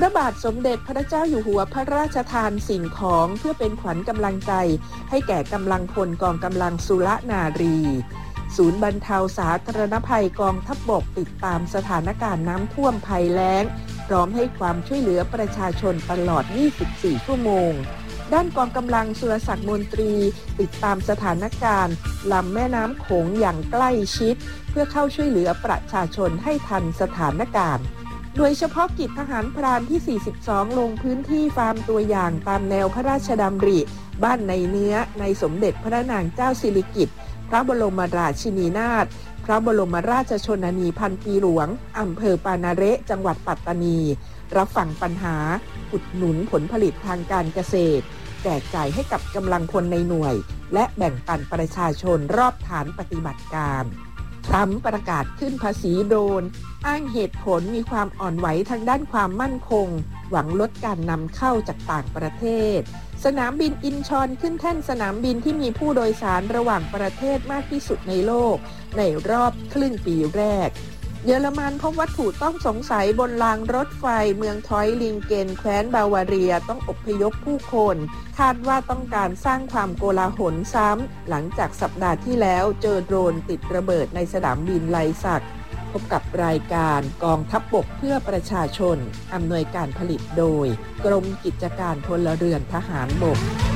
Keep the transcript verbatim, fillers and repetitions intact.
ระบาทสมเด็จพระเจ้าอยู่หัวพระราชทานสิ่งของเพื่อเป็นขวัญกำลังใจให้แก่กำลังพลกองกำลังสุรนารีศูนย์บรรเทาสาธารณภัยกองทัพบกติดตามสถานการณ์น้ำท่วมภัยแล้งพร้อมให้ความช่วยเหลือประชาชนตลอดยี่สิบสี่ชั่วโมงด้านกองกำลังสุรศักดิ์มนตรีติดตามสถานการณ์ลำแม่น้ำโขงอย่างใกล้ชิดเพื่อเข้าช่วยเหลือประชาชนให้ทันสถานการณ์โดยเฉพาะกิจทหารพรานที่สี่สิบสองลงพื้นที่ฟาร์มตัวอย่างตามแนวพระราชดำริบ้านในเนื้อในสมเด็จพระนางเจ้าสิริกิติ์พระบรมราชินีนาถพระบรมราชชนนีพันปีหลวงอำเภอปานาเระจังหวัดปัตตานีรับฟังปัญหาอุดหนุนผลผลิตทางการเกษตรแจกจ่ายให้กับกำลังพลในหน่วยและแบ่งปันประชาชนรอบฐานปฏิบัติการทรัมป์ประกาศขึ้นภาษีโดรนอ้างเหตุผลมีความอ่อนไหวทางด้านความมั่นคงหวังลดการนำเข้าจากต่างประเทศสนามบินอินชอนขึ้นแท่นสนามบินที่มีผู้โดยสารระหว่างประเทศมากที่สุดในโลกในรอบครึ่งปีแรกเยอรมันพบวัตถุต้องสงสัยบนรางรถไฟเมืองทอยลิงเกนแคว้นบาวาเรียต้องอพยพผู้คนคาดว่าต้องการสร้างความโกลาหลซ้ำหลังจากสัปดาห์ที่แล้วเจอโดรนติดระเบิดในสนามบินไลซักพบกับรายการกองทัพบกเพื่อประชาชนอำนวยการผลิตโดยกรมกิจการพลเรือนทหารบก